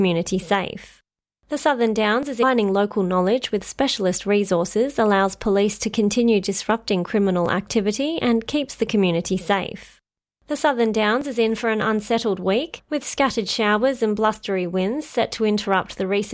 community safe. The Southern Downs is combining local knowledge with specialist resources, allows police to continue disrupting criminal activity and keeps the community safe. The Southern Downs is in for an unsettled week, with scattered showers and blustery winds set to interrupt the recent